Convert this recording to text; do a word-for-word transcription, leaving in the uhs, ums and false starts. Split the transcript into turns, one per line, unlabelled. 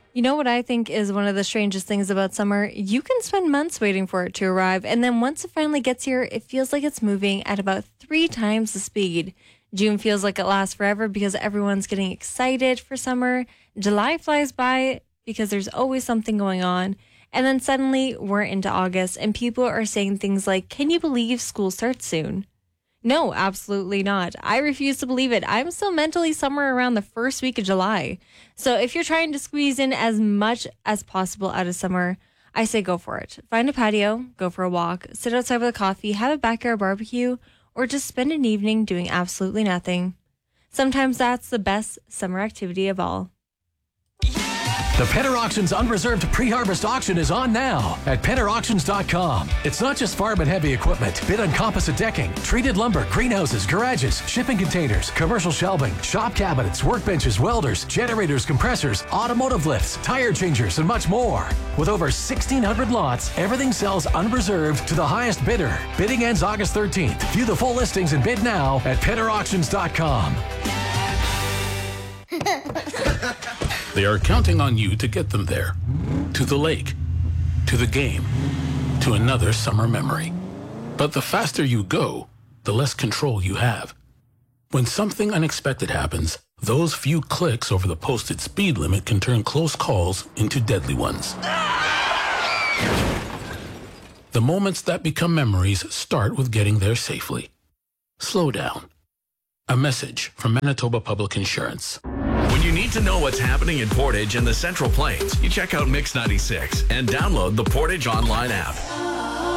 You know what I think is one of the strangest things about summer? You can spend months waiting for it to arrive, and then once it finally gets here, it feels like it's moving at about three times the speed. June feels like it lasts forever because everyone's getting excited for summer. July flies by because there's always something going on. And then suddenly we're into August, and people are saying things like, can you believe school starts soon? No, absolutely not. I refuse to believe it. I'm still mentally somewhere around the first week of July. So if you're trying to squeeze in as much as possible out of summer, I say go for it. Find a patio, go for a walk, sit outside with a coffee, have a backyard barbecue, or just spend an evening doing absolutely nothing. Sometimes that's the best summer activity of all.
The Penner Auctions Unreserved Pre-Harvest Auction is on now at penner auctions dot com. It's not just farm and heavy equipment. Bid on composite decking, treated lumber, greenhouses, garages, shipping containers, commercial shelving, shop cabinets, workbenches, welders, generators, compressors, automotive lifts, tire changers, and much more. With over sixteen hundred lots, everything sells unreserved to the highest bidder. Bidding ends August thirteenth. View the full listings and bid now at penner auctions dot com.
They are counting on you to get them there. To the lake, to the game, to another summer memory. But the faster you go, the less control you have. When something unexpected happens, those few clicks over the posted speed limit can turn close calls into deadly ones. The moments that become memories start with getting there safely. Slow down. A message from Manitoba Public Insurance.
When you need to know what's happening in Portage and the Central Plains, you check out Mix ninety-six and download the Portage online app.